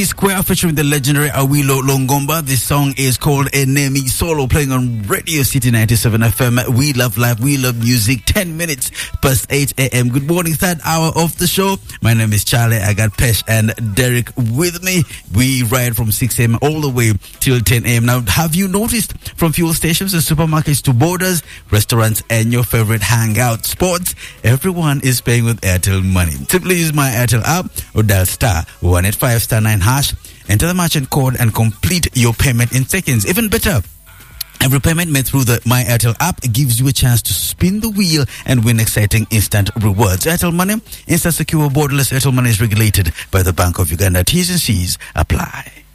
Square featuring the legendary Awilo Longomba. This song is called Enemy Solo, playing on Radio City 97 FM. We love life, we love music. 10 minutes past 8 a.m. Good morning, third hour of the show. My name is Charlie. I got Pesh and Derek with me. We ride from 6 a.m. all the way till 10 a.m. Now, have you noticed from fuel stations and supermarkets to borders, restaurants, and your favorite hangout spots, everyone is paying with Airtel Money. Simply use my Airtel app or dial star 185 star 9 hash. Enter the merchant code and complete your payment in seconds. Even better, every payment made through the My Airtel app gives you a chance to spin the wheel and win exciting instant rewards. Airtel Money, instant, secure, borderless. Airtel Money is regulated by the Bank of Uganda. T's and C's apply.